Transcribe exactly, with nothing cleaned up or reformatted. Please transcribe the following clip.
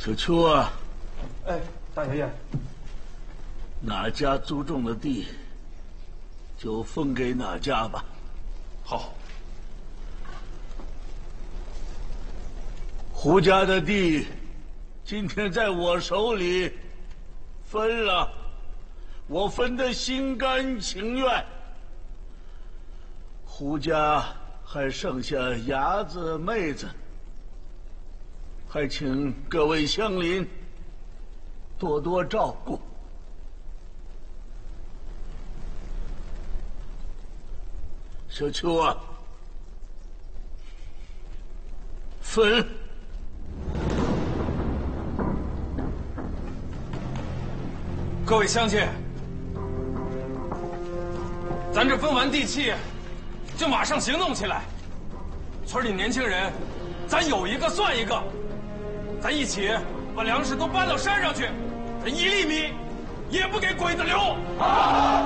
小秋啊， 哎，大爷爷， 哪家租种的地，就分给哪家吧。 好。 胡家的地，今天在我手里分了，我分得心甘情愿。胡家还剩下伢子妹子，还请各位乡邻多多照顾。小秋啊，分。 各位乡亲，咱这分完地契，就马上行动起来。村里年轻人，咱有一个算一个，咱一起把粮食都搬到山上去，咱一粒米也不给鬼子留。